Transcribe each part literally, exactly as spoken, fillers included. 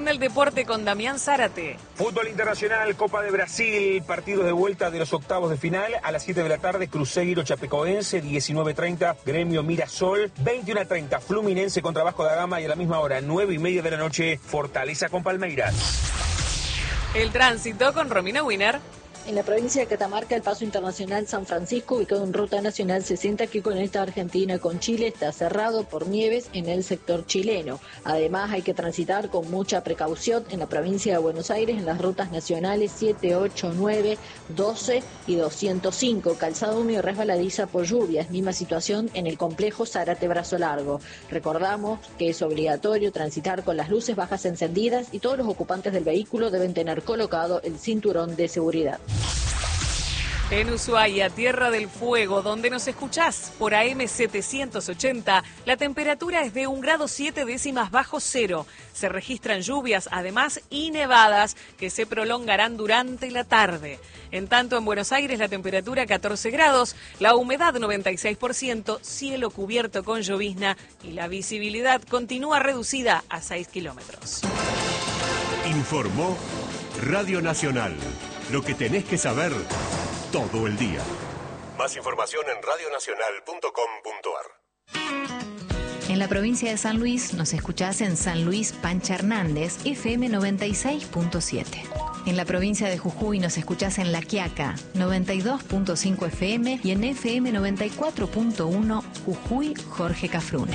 El deporte con Damián Zárate. Fútbol internacional, Copa de Brasil, partidos de vuelta de los octavos de final. A las siete de la tarde, Cruzeiro Chapecoense, diecinueve treinta, Gremio Mirasol, veintiuno treinta, Fluminense contra Vasco da Gama y a la misma hora, nueve y media de la noche, Fortaleza con Palmeiras. El tránsito con Romina Wiener. En la provincia de Catamarca, el paso internacional San Francisco, ubicado en ruta nacional sesenta que conecta Argentina con Chile, está cerrado por nieves en el sector chileno. Además, hay que transitar con mucha precaución en la provincia de Buenos Aires en las rutas nacionales siete, ocho, nueve, doce y doscientos cinco. Calzado húmedo resbaladiza por lluvias. Misma situación en el complejo Zárate Brazo Largo. Recordamos que es obligatorio transitar con las luces bajas encendidas y todos los ocupantes del vehículo deben tener colocado el cinturón de seguridad. En Ushuaia, Tierra del Fuego, donde nos escuchás por A M setecientos ochenta, la temperatura es de un grado siete décimas bajo cero. Se registran lluvias, además, y nevadas que se prolongarán durante la tarde. En tanto, en Buenos Aires, la temperatura catorce grados, la humedad noventa y seis por ciento, cielo cubierto con llovizna y la visibilidad continúa reducida a seis kilómetros. Informó Radio Nacional. Lo que tenés que saber todo el día. Más información en radio nacional punto com punto a r. En la provincia de San Luis nos escuchás en San Luis Pancha Hernández, F M noventa y seis punto siete. En la provincia de Jujuy nos escuchás en La Quiaca, noventa y dos punto cinco F M y en F M noventa y cuatro punto uno Jujuy Jorge Cafrune.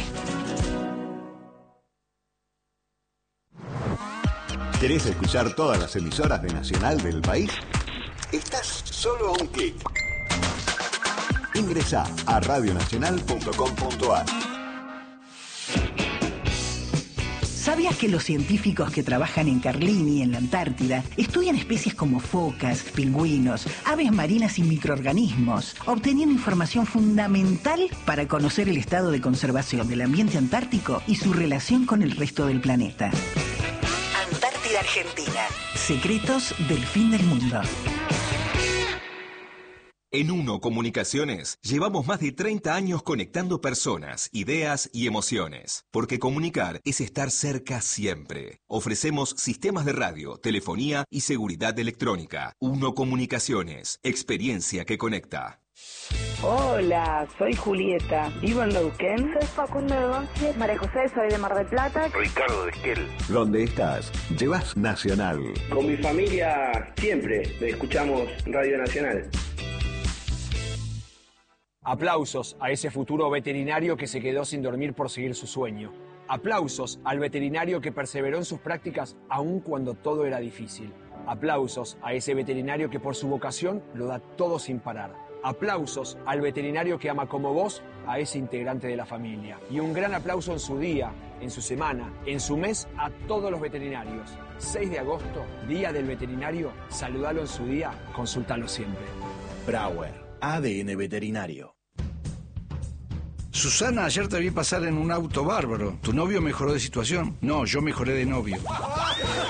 ¿Querés escuchar todas las emisoras de Nacional del país? Estás solo a un clic. Ingresá a radio nacional punto com punto a r. ¿Sabías que los científicos que trabajan en Carlini, en la Antártida, estudian especies como focas, pingüinos, aves marinas y microorganismos, obteniendo información fundamental para conocer el estado de conservación del ambiente antártico y su relación con el resto del planeta? Antártida Argentina. Secretos del fin del mundo. En Uno Comunicaciones llevamos más de treinta años conectando personas, ideas y emociones. Porque comunicar es estar cerca siempre. Ofrecemos sistemas de radio, telefonía y seguridad electrónica. Uno Comunicaciones, experiencia que conecta. Hola, soy Julieta, vivo en Neuquén. Soy Facundo de Once. María José, soy de Mar del Plata. Ricardo de Esquel. ¿Dónde estás? Llevas Nacional. Con mi familia siempre escuchamos Radio Nacional. Aplausos a ese futuro veterinario que se quedó sin dormir por seguir su sueño. Aplausos al veterinario que perseveró en sus prácticas aun cuando todo era difícil. Aplausos a ese veterinario que por su vocación lo da todo sin parar. Aplausos al veterinario que ama como vos a ese integrante de la familia. Y un gran aplauso en su día, en su semana, en su mes a todos los veterinarios. seis de agosto, Día del Veterinario. Saludalo en su día, consúltalo siempre. Brauer, A D N Veterinario. Susana, ayer te vi pasar en un auto bárbaro. ¿Tu novio mejoró de situación? No, yo mejoré de novio.